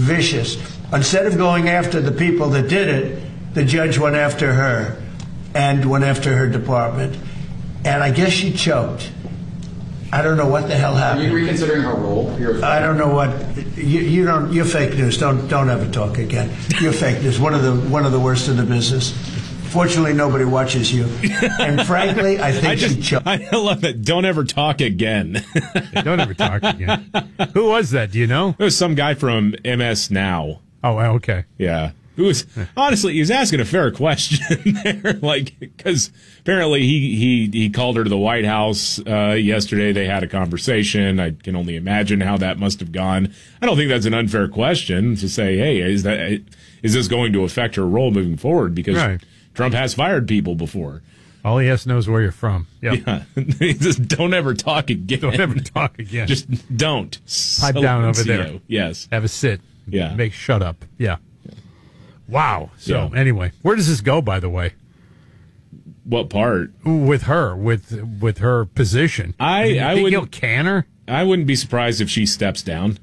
vicious. Instead of going after the people that did it, the judge went after her and went after her department. And I guess she choked. I don't know what the hell happened. Are you reconsidering her role? I don't know what you don't. You're fake news. Don't ever talk again. You're fake news. One of the worst in the business. Fortunately, nobody watches you. And frankly, I think she choked. I love that. Don't ever talk again. Don't ever talk again. Who was that? Do you know? It was some guy from MS Now. Oh, okay. Yeah. Who was honestly, he was asking a fair question there, like, because apparently he called her to the White House yesterday. They had a conversation. I can only imagine how that must have gone. I don't think that's an unfair question to say, hey, is this going to affect her role moving forward? Because Trump has fired people before. All he has to know is where you're from. Yep. Yeah. Just don't ever talk again. Don't ever talk again. Just don't. Pipe down over there. Yes. Have a sit. Yeah. Shut up. Yeah. Wow. So anyway, where does this go, by the way? What part? With her, with her position. I would can her. I wouldn't be surprised if she steps down.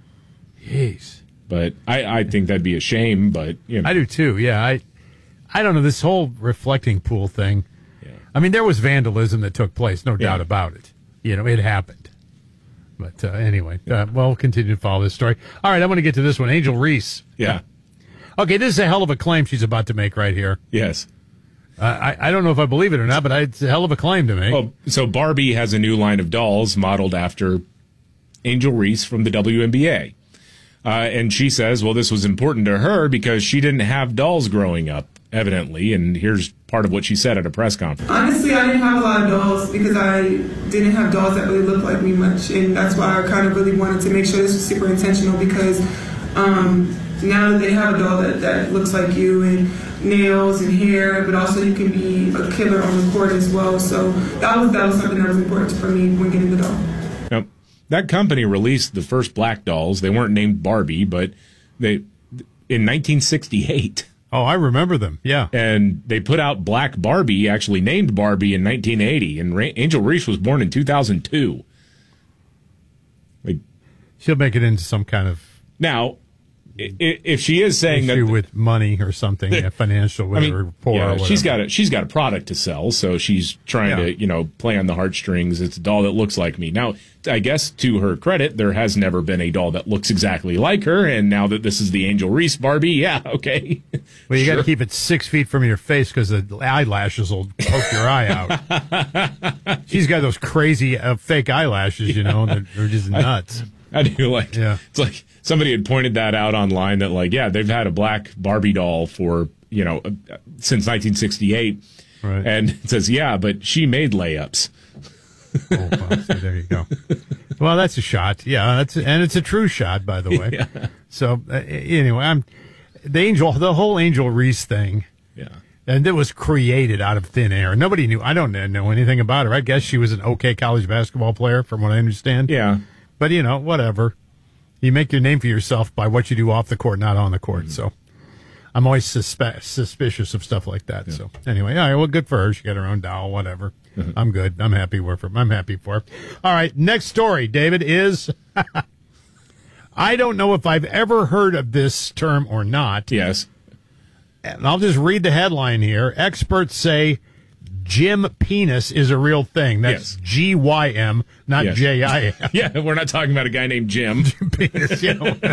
Jeez. But I think that'd be a shame. But you know. I do too. Yeah. I don't know, this whole reflecting pool thing. Yeah. I mean, there was vandalism that took place, no doubt about it. You know, it happened. But anyway, we'll continue to follow this story. All right, I'm going to get to this one. Angel Reese. Yeah. Okay, this is a hell of a claim she's about to make right here. Yes. I don't know if I believe it or not, but it's a hell of a claim to make. Well, so Barbie has a new line of dolls modeled after Angel Reese from the WNBA. And she says, well, this was important to her because she didn't have dolls growing up, evidently. And here's part of what she said at a press conference. Honestly, I didn't have a lot of dolls because I didn't have dolls that really looked like me much. And that's why I kind of really wanted to make sure this was super intentional because now that they have a doll that looks like you and nails and hair, but also you can be a killer on the court as well. So that was something that was important for me when getting the doll. Now, that company released the first black dolls. They weren't named Barbie, but in 1968. Oh, I remember them. Yeah. And they put out Black Barbie, actually named Barbie, in 1980. And Angel Reese was born in 2002. She'll make it into some kind of... Now, if she is saying issue that with money or something, financial, whatever, poor, or whatever. She's got a product to sell, so she's trying to play on the heartstrings. It's a doll that looks like me. Now, I guess to her credit, there has never been a doll that looks exactly like her, and now that this is the Angel Reese Barbie, okay. Well, you got to keep it 6 feet from your face because the eyelashes will poke your eye out. She's got those crazy fake eyelashes, and they're just nuts. I do like. Yeah. It's like. Somebody had pointed that out online that they've had a black Barbie doll for, since 1968. Right. And it says, but she made layups. Oh, well, so there you go. Well, that's a shot. Yeah, and it's a true shot, by the way. Yeah. So anyway, the whole Angel Reese thing. Yeah. And it was created out of thin air. Nobody knew. I don't know anything about her. I guess she was an okay college basketball player, from what I understand. Yeah. But whatever. You make your name for yourself by what you do off the court, not on the court. Mm-hmm. So I'm always suspicious of stuff like that. Yeah. So anyway, all right, well, good for her. She got her own doll, whatever. Mm-hmm. I'm good. I'm happy for her. All right, next story, David, is I don't know if I've ever heard of this term or not. Yes. And I'll just read the headline here. Experts say Jim Penis is a real thing. That's GYM, not JIM. Yeah, we're not talking about a guy named Jim. Jim Penis,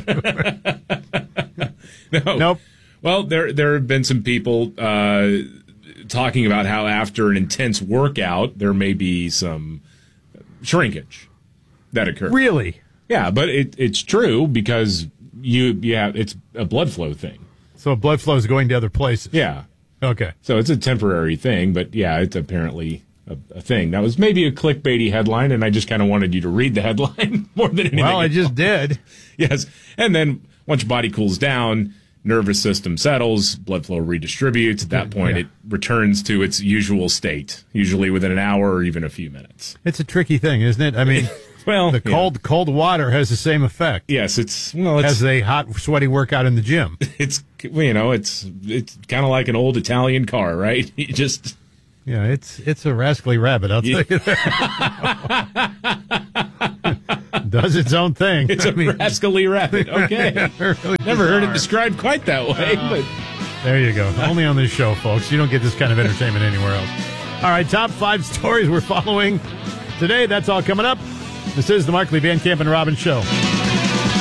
No. Nope. Well, there have been some people talking about how after an intense workout, there may be some shrinkage that occurs. Really? Yeah, but it's true because it's a blood flow thing. So blood flow is going to other places. Yeah. Okay. So it's a temporary thing, but it's apparently a thing. That was maybe a clickbaity headline, and I just kind of wanted you to read the headline more than anything. Well, I just did. Yes. And then once your body cools down, nervous system settles, blood flow redistributes. At that point, it returns to its usual state, usually within an hour or even a few minutes. It's a tricky thing, isn't it? I mean... Well, the cold water has the same effect. Yes, it's as a hot, sweaty workout in the gym. It's kind of like an old Italian car, right? You just it's a rascally rabbit. I'll tell you that. Does its own thing. It's a rascally rabbit. Okay. Really Never heard it bizarre. described quite that way, but There you go. Only on this show, folks. You don't get this kind of entertainment anywhere else. All right, top 5 stories we're following today. That's all coming up. This is the Markley, Van Camp, and Robbins Show.